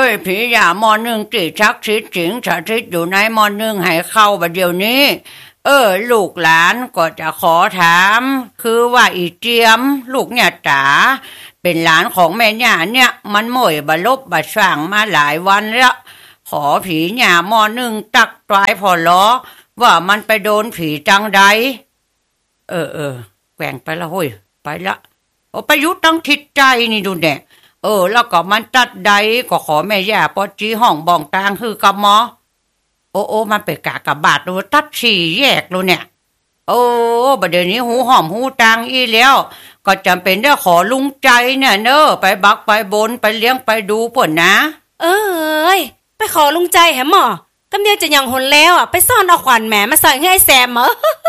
ยผีอย่ามอนึงติชักชิดสิงสถิตอยู่ในมอนึงให้เข้าบัดเดี๋ยวนี้ลูกหลานก็จะขอถามคือว่าอีเจียมลูกเนี่ยจ๋าเป็นหลานของแม่ย่าเนี่ยมันหม่อยบลบบสร้างมาหลายวันแล้วขอผีหย่ามอนึงตักตายพอล้อว่ามันไปโดนผีจังใดแกว่งไปละเฮ้ยไปละไปยุตั้งทิศใจนี่ดูเนี่ยแล้วก็มันตัดใดก็ขอแม่ย่าปอจีห้องบองตางคือกับหมอมันไปกะกับบาดดูตัดสี่แยกดูเนี่ยบัดเดี๋ยวนี้หูหอมหูตางอีแล้วก็จำเป็นได้ขอลุงใจเนี่ยไปบักไปบนไปเลี้ยงไปดูป่นนะไปขอลุงใจแหมหมอกำเดียวจะยังหนแล้วไปซ่อนเอาขวัญแหมมาใส่ให้ไอ้แซมเหรอ